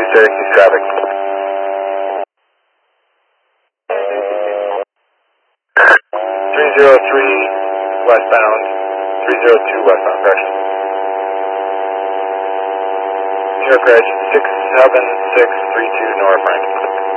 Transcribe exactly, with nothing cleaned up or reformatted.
Syracuse traffic. three zero three westbound, three zero two westbound, correction. New York Ridge, six seven six three two North Frank.